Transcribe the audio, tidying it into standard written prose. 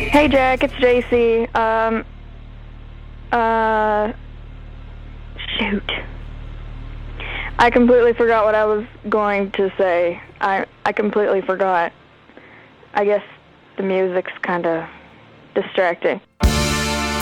Hey Jack, it's JC. Shoot. I completely forgot what I was going to say. I completely forgot. I guess the music's kind of distracting.